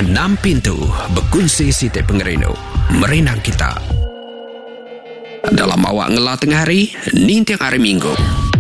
6 pintu berkongsi Siti Pengerino merenang kita. Dalam awak ngelah tengah hari, ni tiang hari minggu.